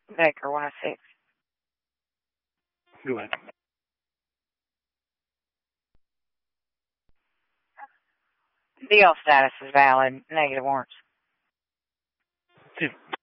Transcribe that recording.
Baker 106. Go ahead. Deal status is valid. Negative warrants. Okay.